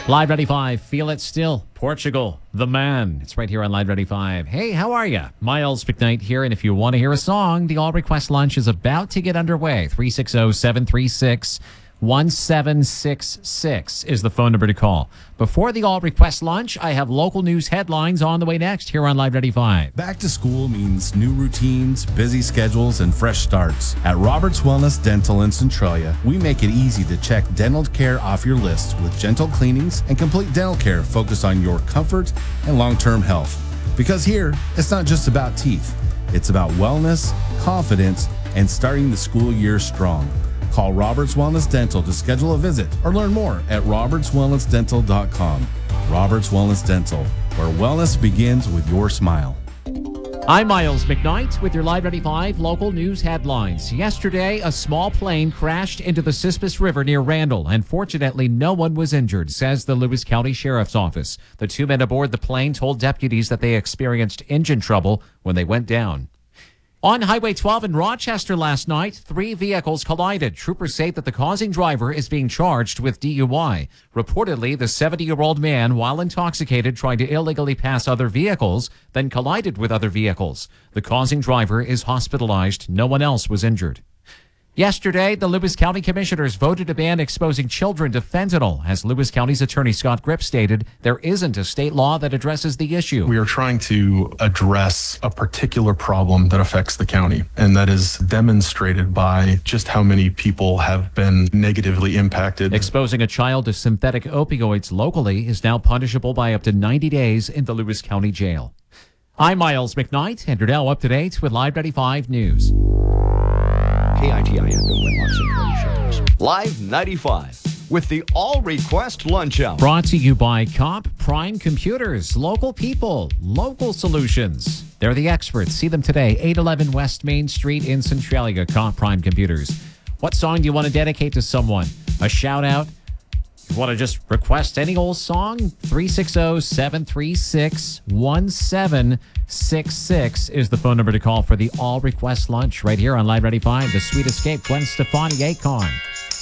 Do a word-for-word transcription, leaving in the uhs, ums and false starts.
Live ninety-five, Feel It Still, Portugal, The Man. It's right here on Live ninety-five. Hey, how are you? Miles McKnight here, and if you want to hear a song, the All Request Lunch is about to get underway. three six zero, seven three six, one seven six six is the phone number to call. Before the All Request Lunch, I have local news headlines on the way next here on Live ninety-five. Back to school means new routines, busy schedules, and fresh starts. At Roberts Wellness Dental in Centralia, we make it easy to check dental care off your list with gentle cleanings and complete dental care focused on your comfort and long-term health. Because here, it's not just about teeth. It's about wellness, confidence, and starting the school year strong. Call Roberts Wellness Dental to schedule a visit or learn more at roberts wellness dental dot com. Roberts Wellness Dental, where wellness begins with your smile. I'm Miles McKnight with your Live ninety-five local news headlines. Yesterday, a small plane crashed into the Sispus River near Randall, and fortunately, no one was injured, says the Lewis County Sheriff's Office. The two men aboard the plane told deputies that they experienced engine trouble when they went down. On Highway twelve in Rochester last night, three vehicles collided. Troopers say that the causing driver is being charged with D U I. Reportedly, the seventy-year-old man, while intoxicated, tried to illegally pass other vehicles, then collided with other vehicles. The causing driver is hospitalized. No one else was injured. Yesterday, the Lewis County Commissioners voted to ban exposing children to fentanyl. As Lewis County's attorney Scott Gripp stated, there isn't a state law that addresses the issue. We are trying to address a particular problem that affects the county, and that is demonstrated by just how many people have been negatively impacted. Exposing a child to synthetic opioids locally is now punishable by up to ninety days in the Lewis County Jail. I'm Miles McKnight, and you're now up to date with Live ninety-five News. K I T I F M Whitlock Central Shows. Live ninety-five with the All Request Lunch Hour. Brought to you by Comp Prime Computers. Local people, local solutions. They're the experts. See them today, eight eleven West Main Street in Centralia. Comp Prime Computers. What song do you want to dedicate to someone? A shout out? You want to just request any old song? three six zero, seven three six, one seven six six is the phone number to call for the All Request Lunch right here on Live ninety-five. The Sweet Escape, Gwen Stefani, Akon.